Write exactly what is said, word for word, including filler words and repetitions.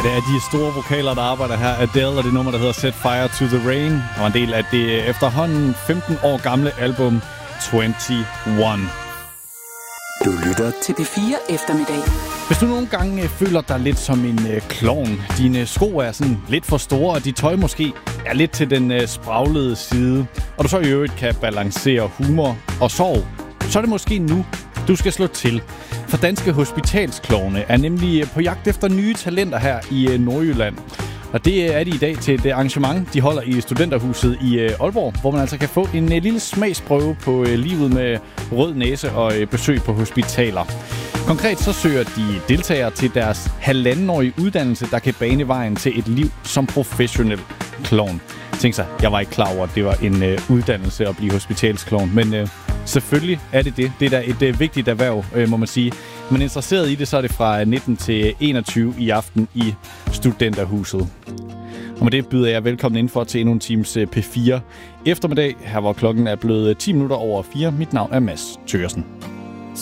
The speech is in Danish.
det er de store vokaler, der arbejder her. Adele og det nummer, der hedder Set Fire to the Rain, og var en del af det efterhånden femten år gamle album enogtyve. Du lytter til P fire Eftermiddag. Hvis du nogle gange føler dig lidt som en øh, klovn, dine sko er sådan lidt for store, og dit tøj måske er lidt til den øh, spraglede side, og du så i øvrigt kan balancere humor og sorg, så er det måske nu, du skal slå til. For danske hospitalsklovne er nemlig på jagt efter nye talenter her i øh, Nordjylland. Og det er de i dag til det arrangement, de holder i Studenterhuset i øh, Aalborg, hvor man altså kan få en øh, lille smagsprøve på øh, livet med rød næse og øh, besøg på hospitaler. Konkret så søger de deltagere til deres halvandenårige uddannelse, der kan bane vejen til et liv som professionel klovn. Tænk sig, jeg var ikke klar over, at det var en øh, uddannelse at blive hospitalsklovn, men øh, selvfølgelig er det det. Det er da et øh, vigtigt erhverv, øh, må man sige. Men interesseret i det, så er det fra nitten til enogtyve i aften i Studenterhuset. Og med det byder jeg velkommen indenfor til endnu en times P fire eftermiddag, her hvor klokken er blevet ti minutter over fire. Mit navn er Mads Thøgersen.